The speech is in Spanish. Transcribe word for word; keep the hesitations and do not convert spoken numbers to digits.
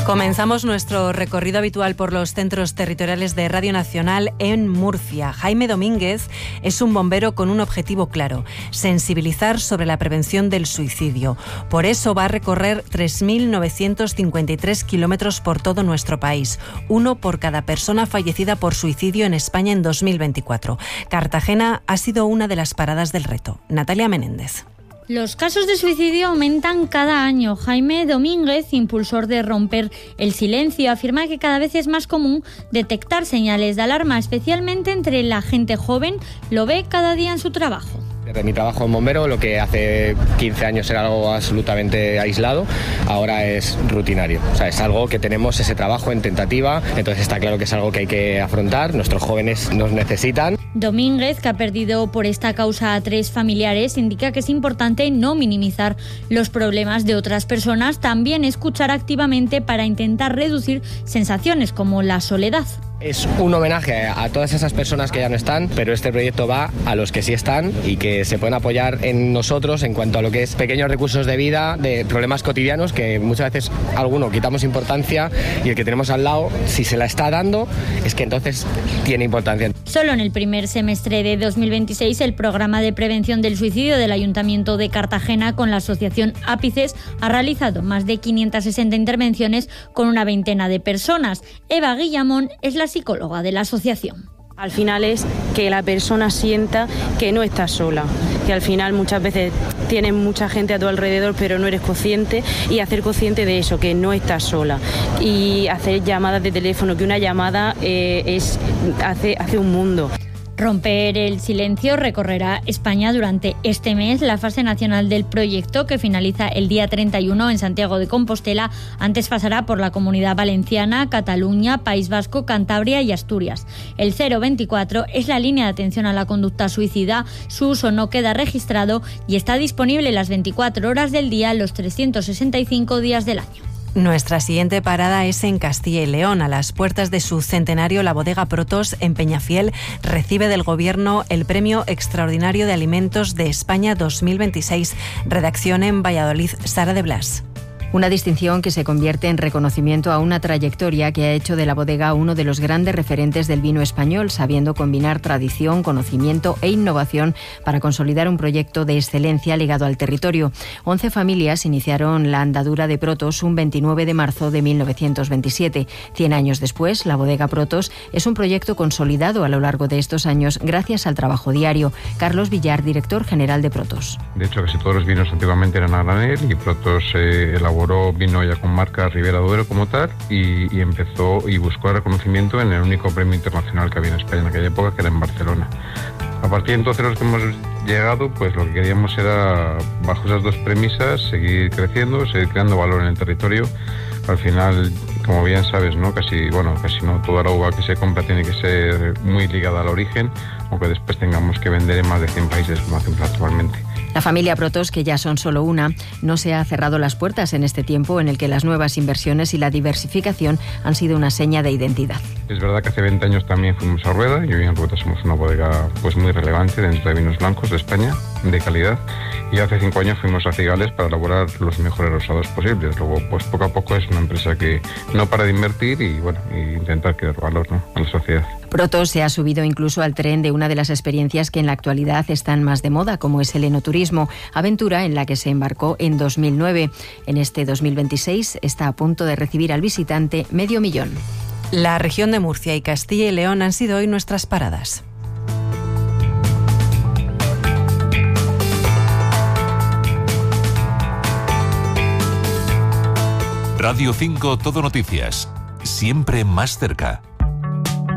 Comenzamos nuestro recorrido habitual por los centros territoriales de Radio Nacional en Murcia. Jaime Domínguez es un bombero con un objetivo claro: sensibilizar sobre la prevención del suicidio. Por eso va a recorrer tres mil novecientos cincuenta y tres kilómetros por todo nuestro país, uno por cada persona fallecida por suicidio en España en dos mil veinticuatro. Cartagena ha sido una de las paradas del reto. Natalia Menéndez. Los casos de suicidio aumentan cada año. Jaime Domínguez, impulsor de Romper el Silencio, afirma que cada vez es más común detectar señales de alarma, especialmente entre la gente joven. Lo ve cada día en su trabajo. Desde mi trabajo en bombero, lo que hace quince años era algo absolutamente aislado, ahora es rutinario. O sea, es algo que tenemos ese trabajo en tentativa, entonces está claro que es algo que hay que afrontar. Nuestros jóvenes nos necesitan. Domínguez, que ha perdido por esta causa a tres familiares, indica que es importante no minimizar los problemas de otras personas, también escuchar activamente para intentar reducir sensaciones como la soledad. Es un homenaje a todas esas personas que ya no están, pero este proyecto va a los que sí están y que se pueden apoyar en nosotros en cuanto a lo que es pequeños recursos de vida, de problemas cotidianos que muchas veces alguno quitamos importancia y el que tenemos al lado, si se la está dando, es que entonces tiene importancia. Solo en el primer semestre de dos mil veintiséis, el programa de prevención del suicidio del Ayuntamiento de Cartagena con la asociación Ápices ha realizado más de quinientas sesenta intervenciones con una veintena de personas. Eva Guillamón es la psicóloga de la asociación. Al final es que la persona sienta que no está sola, que al final muchas veces tienes mucha gente a tu alrededor pero no eres consciente, y hacer consciente de eso, que no estás sola, y hacer llamadas de teléfono, que una llamada eh, es hace, hace un mundo. Romper el Silencio recorrerá España durante este mes. La fase nacional del proyecto, que finaliza el día treinta y uno en Santiago de Compostela, antes pasará por la Comunidad Valenciana, Cataluña, País Vasco, Cantabria y Asturias. El cero veinticuatro es la línea de atención a la conducta suicida. Su uso no queda registrado y está disponible las veinticuatro horas del día, los trescientos sesenta y cinco días del año. Nuestra siguiente parada es en Castilla y León. A las puertas de su centenario, la bodega Protos en Peñafiel recibe del Gobierno el Premio Extraordinario de Alimentos de España dos mil veintiséis. Redacción en Valladolid, Sara de Blas. Una distinción que se convierte en reconocimiento a una trayectoria que ha hecho de la bodega uno de los grandes referentes del vino español, sabiendo combinar tradición, conocimiento e innovación para consolidar un proyecto de excelencia ligado al territorio. Once familias iniciaron la andadura de Protos un veintinueve de marzo de mil novecientos veintisiete. Cien años después, la bodega Protos es un proyecto consolidado a lo largo de estos años gracias al trabajo diario. Carlos Villar, director general de Protos. De hecho, casi todos los vinos antiguamente eran a granel y Protos eh, elaboró vino ya con marca Ribera Duero como tal y, y empezó y buscó el reconocimiento en el único premio internacional que había en España en aquella época, que era en Barcelona. A partir de entonces, los que hemos llegado, pues lo que queríamos era, bajo esas dos premisas, seguir creciendo, seguir creando valor en el territorio. Al final, como bien sabes, no casi bueno casi no toda la uva que se compra tiene que ser muy ligada al origen, aunque después tengamos que vender en más de cien países como hacemos actualmente. La familia Protos, que ya son solo una, no se ha cerrado las puertas en este tiempo en el que las nuevas inversiones y la diversificación han sido una seña de identidad. Es verdad que hace veinte años también fuimos a Rueda y hoy en Rueda somos una bodega pues muy relevante dentro de vinos blancos de España, de calidad. Y hace cinco años fuimos a Cigales para elaborar los mejores rosados posibles. Luego, pues poco a poco es una empresa que no para de invertir y bueno, y intentar crear valor, ¿no?, a la sociedad. Protos se ha subido incluso al tren de una de las experiencias que en la actualidad están más de moda, como es el enoturismo, aventura en la que se embarcó en dos mil nueve. En este dos mil veintiséis está a punto de recibir al visitante medio millón. La región de Murcia y Castilla y León han sido hoy nuestras paradas. Radio cinco Todo Noticias, siempre más cerca.